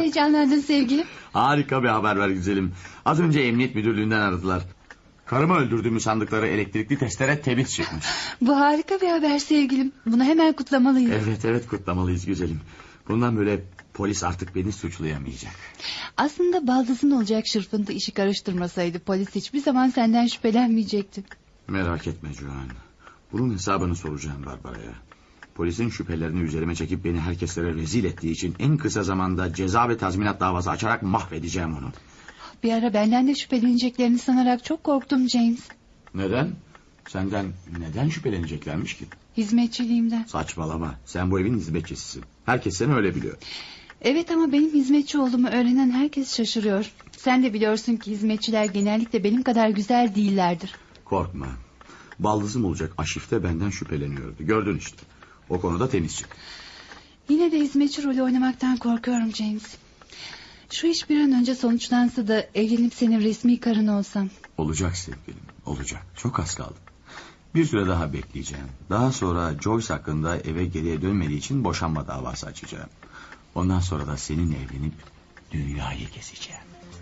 heyecanlandın sevgilim? Harika bir haber ver güzelim. Az önce emniyet müdürlüğünden aradılar. Karımı öldürdüğümü sandıkları elektrikli testere temiz çıkmış. Bu harika bir haber sevgilim. Bunu hemen kutlamalıyız. Evet kutlamalıyız güzelim. Bundan böyle polis artık beni suçlayamayacak. Aslında baldızın olacak şırfıntı işi karıştırmasaydı polis hiçbir zaman senden şüphelenmeyecekti. Merak etme Joan. Bunun hesabını soracağım Barbara'ya. Polisin şüphelerini üzerime çekip beni herkeslere rezil ettiği için en kısa zamanda ceza ve tazminat davası açarak mahvedeceğim onu. Bir ara benden de şüpheleneceklerini sanarak çok korktum James. Neden? Senden neden şüpheleneceklermiş ki? Hizmetçiliğimden. Saçmalama. Sen bu evin hizmetçisisin. Herkes seni öyle biliyor. Evet ama benim hizmetçi olduğumu öğrenen herkes şaşırıyor. Sen de biliyorsun ki hizmetçiler genellikle benim kadar güzel değillerdir. Korkma. Baldızım olacak Aşif de benden şüpheleniyordu. Gördün işte. O konuda temiz çık. Yine de hizmetçi rolü oynamaktan korkuyorum James. Şu iş bir an önce sonuçlansa da evlenip senin resmi karın olsam. Olacak sevgilim, olacak. Çok az kaldı. Bir süre daha bekleyeceğim. Daha sonra Joyce hakkında eve geriye dönmediği için boşanma davası açacağım. Ondan sonra da seninle evlenip dünyayı gezeceğim.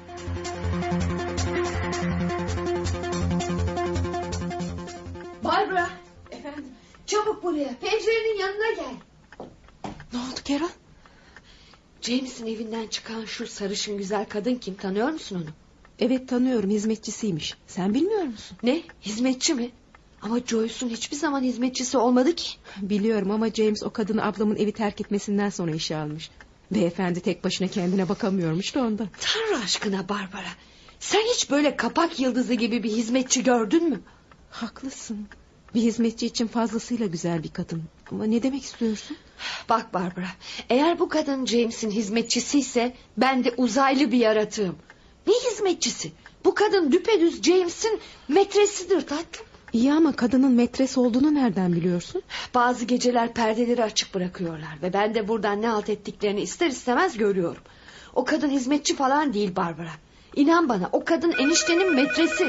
Barbara. Efendim? Çabuk buraya. Pencerenin yanına gel. Ne oldu Carol? James'in evinden çıkan şu sarışın güzel kadın kim? Tanıyor musun onu? Evet tanıyorum, hizmetçisiymiş. Sen bilmiyor musun? Ne? Hizmetçi mi? Ama Joyce'un hiçbir zaman hizmetçisi olmadı ki. Biliyorum ama James o kadını ablamın evi terk etmesinden sonra işe almış. Beyefendi tek başına kendine bakamıyormuş da ondan. Tanrı aşkına Barbara. Sen hiç böyle kapak yıldızı gibi bir hizmetçi gördün mü? Haklısın. Bir hizmetçi için fazlasıyla güzel bir kadın. Ama ne demek istiyorsun? Bak Barbara, eğer bu kadın James'in hizmetçisiyse ben de uzaylı bir yaratığım. Ne hizmetçisi? Bu kadın düpedüz James'in metresidir tatlım. İyi ama kadının metres olduğunu nereden biliyorsun? Bazı geceler perdeleri açık bırakıyorlar ve ben de buradan ne halt ettiklerini ister istemez görüyorum. O kadın hizmetçi falan değil Barbara. İnan bana, o kadın eniştenin metresi.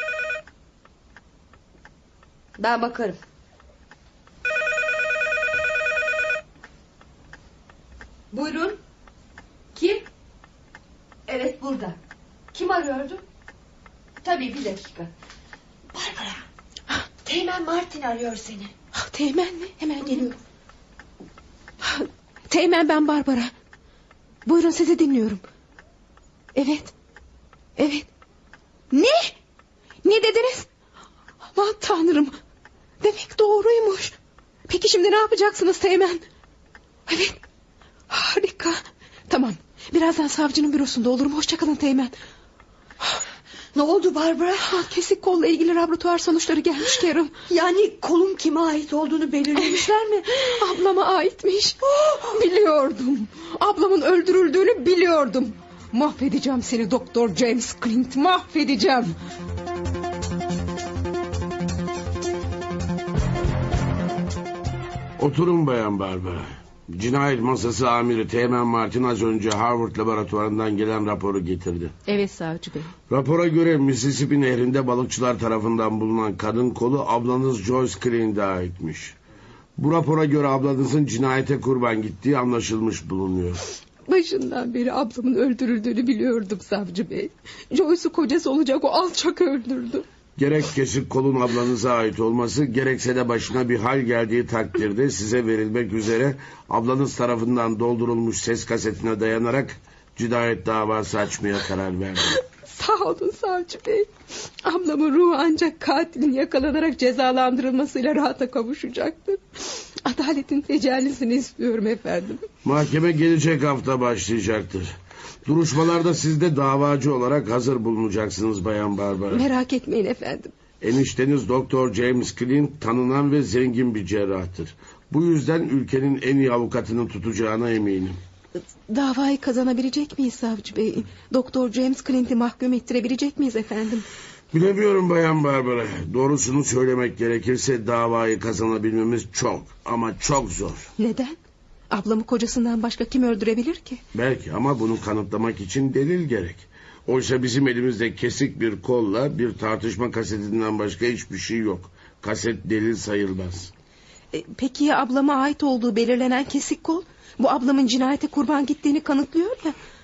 Ben bakarım. Buyurun. Kim? Evet burada. Kim arıyordu? Tabii bir dakika. Barbara. Teğmen Martin arıyor seni. Teğmen mi? Hemen geliyorum. Teğmen, ben Barbara. Buyurun, sizi dinliyorum. Evet. Evet. Ne? Ne dediniz? Aman tanrım. Demek doğruymuş. Peki şimdi ne yapacaksınız Teğmen? Evet. Harika. Tamam. Birazdan savcının bürosunda olurum. Hoşçakalın Teğmen. Ne oldu Barbara? Kesik kolla ilgili laboratuvar sonuçları gelmiş Carol. Yani kolun kime ait olduğunu belirlemişler mi? Ablama aitmiş. Biliyordum. Ablamın öldürüldüğünü biliyordum. Mahvedeceğim seni Doktor James Clint. Mahvedeceğim. Oturun Bayan Barbara. Cinayet masası amiri Teğmen Martin az önce Harvard laboratuvarından gelen raporu getirdi. Evet savcı bey. Rapora göre Mississippi nehrinde balıkçılar tarafından bulunan kadın kolu ablanız Joyce Clint'e aitmiş. Bu rapora göre ablanızın cinayete kurban gittiği anlaşılmış bulunuyor. Başından beri ablamın öldürüldüğünü biliyordum savcı bey. Joyce'u kocası olacak o alçak öldürdü. Gerek kesik kolun ablanıza ait olması, gerekse de başına bir hal geldiği takdirde size verilmek üzere ablanız tarafından doldurulmuş ses kasetine dayanarak cinayet davası açmaya karar verdim. Sağ olun savcı bey. Ablamın ruhu ancak katilin yakalanarak cezalandırılmasıyla rahata kavuşacaktır. Adaletin tecellisini istiyorum efendim. Mahkeme gelecek hafta başlayacaktır. Duruşmalarda siz de davacı olarak hazır bulunacaksınız Bayan Barbara. Merak etmeyin efendim. Enişteniz Doktor James Clint tanınan ve zengin bir cerrahtır. Bu yüzden ülkenin en iyi avukatını tutacağına eminim. Davayı kazanabilecek miyiz savcı bey? Doktor James Clint'i mahkum ettirebilecek miyiz efendim? Bilemiyorum Bayan Barbara. Doğrusunu söylemek gerekirse davayı kazanabilmemiz çok ama çok zor. Neden? Ablamı kocasından başka kim öldürebilir ki? Belki ama bunu kanıtlamak için delil gerek. Oysa bizim elimizde kesik bir kolla bir tartışma kasetinden başka hiçbir şey yok. Kaset delil sayılmaz. Peki ya ablama ait olduğu belirlenen kesik kol? Bu ablamın cinayete kurban gittiğini kanıtlıyor ya.